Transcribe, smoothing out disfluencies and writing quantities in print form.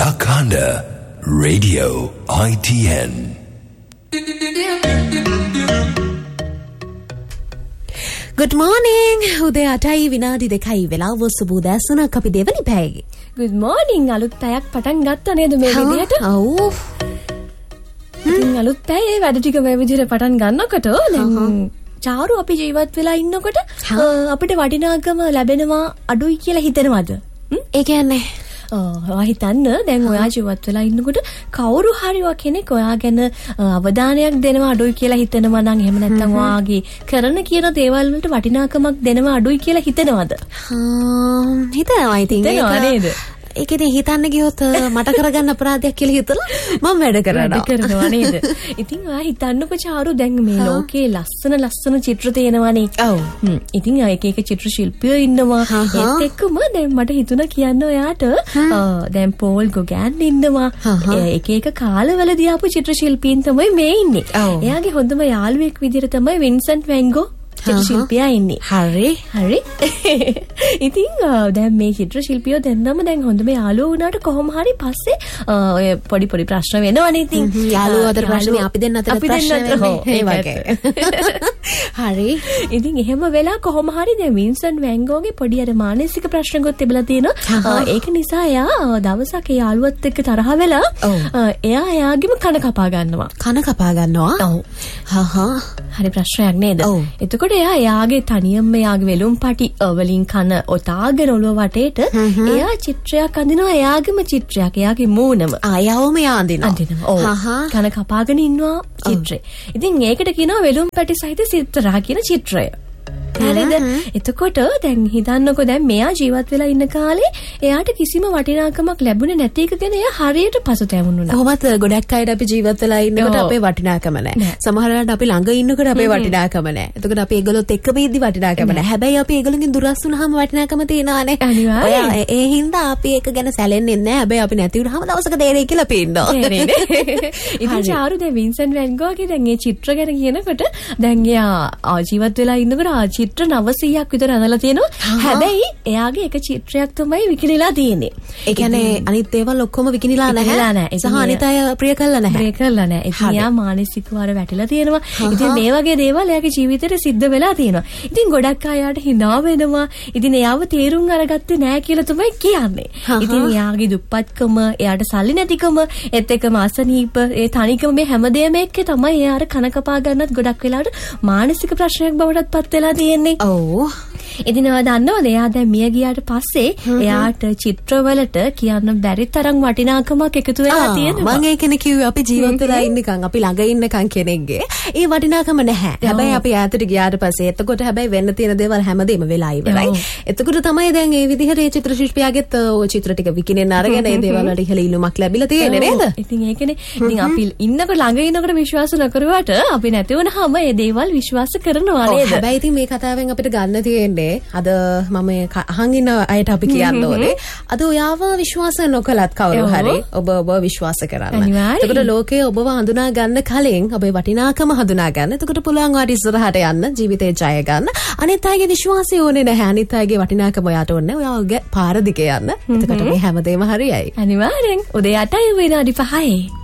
Lakanda Radio ITN. Good morning. උදේ 8යි විනාඩි 2යි වෙලාව සුබ උදෑසනක් අපි දෙවනි පැයේ. Good morning. අලුත් පැයක් පටන් ගත්තා නේද මේ විදියට? ඔව්. ඉතින් අලුත් පැයේ වැඩ ටික මේ විදියට පටන් ගන්නකොට දැන් චාරු අපි ජීවත් වෙලා ඉන්නකොට අපිට වටිනාකම ලැබෙනවා අඩුයි කියලා හිතනවද? ඒ කියන්නේ ඔයා හිතන්න දැන් ඔයා ජීවත් වෙලා ඉන්නකොට කවුරු හරි කෙනෙක් ඔයා ගැන අවධානයක් දෙනවා අඩුයි කියලා හිතනවා නම් එහෙම නැත්නම් ඔයාගේ කරන කියන දේවල් වලට වටිනාකමක් දෙනවා අඩුයි කියලා හිතනවද? හිතනවා ඉතින් නේද? ඒකනේ හිතන්න ගියොත් මට කරගන්න අපරාධයක් කියලා හිතලා මම වැඩ කරනවා නේද? ඉතින් ඔයා හිතන්නකො චාරු දැන් මේ ලෝකේ ලස්සන චිත්‍ර තියෙනවානේ. ඔව්. ඉතින් එක චිත්‍ර ශිල්පියෝ ඉන්නවා. ඒත් එක්කම දැන් මට හිතුණා කියන්න ඔයාට දැන් පෝල් ගොගෑන් ඉන්නවා. එක කාලවලදී ආපු චිත්‍ර ශිල්පීන් තමයි මේ ඉන්නේ. එයාගේ හොඳම යාළුවෙක් විදිහට තමයි වින්සන්ට් වැන් ගෝ චිත්‍ර ශිල්පියා ඉන්නේ. හරි. ඉතින් දැන් මේ චිත්‍ර ශිල්පියෝ දෙන්නම දැන් හොඳම යාළුවෝ වුණාට කොහොම හරි පස්සේ ඔය පොඩි ප්‍රශ්න වෙනවනේ ඉතින්. යාළුවෝ අතර ප්‍රශ්න අපි දෙන්න අතර ප්‍රශ්න වෙන්නේ. ඒ වගේ. හරි. ඉතින් එහෙම වෙලා කොහොම හරි දැන් වින්සන්ට් වැන් ගෝගේ පොඩි අර මානසික ප්‍රශ්නකුත් තිබිලා තියෙනවා. ඒක නිසා එයා දවසක් ඒ යාළුවත් එක්ක තරහ වෙලා එයා එයාගෙම කන කපා ගන්නවා. ඔව්. හරි ප්‍රශ්නයක් නේද? එතකොට එයා එයාගේ තනියම එයාගේ වෙලුම් පටි වලින් කන ඔතාගෙන ඔළුව වටේට එයා චිත්‍රයක් අඳිනවා. එයාගේම චිත්‍රයක් එයාගේ මූණම. එයාවම එයා අඳිනවා. ඔව්. කන කපාගෙන ඉන්නවා චිත්‍රේ. ඉතින් ඒකට කියනවා වෙලුම් පැටි සහිත සිත්තරා කියන චිත්‍රය. හරිද? එතකොට දැන් හිතන්නකෝ දැන් මෙයා ජීවත් වෙලා ඉන්න කාලේ එයාට කිසිම වටිනාකමක් ලැබුණේ නැති එක ගැන එයා හරියට පසුතැවුණා. කොහොමද ගොඩක් අයට අපි ජීවත් වෙලා ඉන්නකොට අපේ වටිනාකම නැහැ. සමහර වෙලාවට අපි ළඟ ඉන්නකොට අපේ වටිනාකම නැහැ. එතකොට අපි ඒගොල්ලොත් එක්කම ඉද්දි වටිනාකම නැහැ. හැබැයි අපි ඒගොල්ලන්ගෙන් දුරස් වුණාම වටිනාකම තියනවානේ. අනිවාර්යයෙන්. ඒ හින්දා අපි ඒක ගැන සැලෙන්නේ නැහැ. හැබැයි අපි නැති වුණාම දවසක තේරෙයි කියලා අපි ඉන්නවා. ඉතින් චාරු දැන් වින්සන්ට් වැන් ගෝගේ දැන් මේ චිත්‍ර ගැන කියනකොට දැන් එයා ජීවත් වෙලා ඉන්නකොට චිත්‍ර 900ක් විතර අඳලා තියෙනවා. හැබැයි එයාගේ එක චිත්‍රයක් තමයි විකිණිලා තියෙන්නේ. ඒ කියන්නේ අනිත් ඒවා ඔක්කොම විකිණිලා නැහැ. සහ අනිත් අය ප්‍රිය කළා නැහැ. ඉතින් එයා මානසිකව අර වැටිලා තියෙනවා. ඉතින් මේ වගේ දේවල් එයාගේ ජීවිතේට සිද්ධ වෙලා තියෙනවා. ඉතින් ගොඩක් අය යාට hina වෙනවා. ඉතින් එයාව තේරුම් අරගත්තේ නැහැ කියලා තමයි කියන්නේ. ඉතින් එයාගේ දුප්පත්කම, එයාට සල්ලි නැතිකම, ඒත් එක්කම අසනීප, ඒ තනිකම මේ හැමදේම එක්ක තමයි එයා අර කන කපා ගන්නත් ගොඩක් වෙලාවට මානසික ප්‍රශ්නයක් බවටත් පත් වෙලා තියෙන්නේ. ඔව්. ඉතින් ඔයා දන්නවද එයා දැන් මිය ගියාට පස්සේ එයාට චිත්‍රවලට කියන්න බැරි තරම් වටිනාකමක් එකතු වෙලා තියෙනවා. මම ඒකනේ කිව්වේ අපි ජීවත් වෙලා ඉන්නකන් අපි ළඟ ඉන්නකන් කෙනෙක්ගේ ඒ වටිනාකම නැහැ. හැබැයි අපි ඈතට ගියාට පස්සේ එතකොට හැබැයි වෙන්න තියෙන දේවල් හැමදේම වෙලා ඉවරයි. එතකොට තමයි දැන් මේ විදිහට මේ චිත්‍ර ශිල්පියාගෙත් ওই චිත්‍ර ටික විකිනෙන්න අරගෙන ඒ දේවල් වලට ඉහළ ඉල්ලුමක් ලැබිලා තියෙන්නේ නේද? ඉතින් ඒකනේ. ඉතින් අපි ඉන්නකොට ළඟ ඉන්නකොට විශ්වාස නොකරුවාට අපි නැති වුණාම මේ දේවල් විශ්වාස කරනවා නේද? හැබැයි ඉතින් මේ කතාවෙන් අපිට ගන්න තියෙන්නේ අද මම අහන් ඉන්න අයට අපි කියන්න ඕනේ අද ඔයාව විශ්වාස නොකලත් කවුරු හරි ඔබ විශ්වාස කරන්න. එතකොට ලෝකයේ ඔබව හඳුනා ගන්න කලින් ඔබේ වටිනාකම හඳුනා ගන්න. එතකොට පුළුවන් වාට ඉස්සරහට යන්න ජීවිතේ ජය ගන්න. අනිත් අයගේ විශ්වාසය ඕනේ නැහැ. අනිත් අයගේ වටිනාකම ඔයාට ඕනේ. ඔයාගේ පාර දිගේ යන්න. එතකොට මේ හැමදේම හරියයි. අනිවාර්යෙන්. උදේ 8යි විනාඩි 5යි.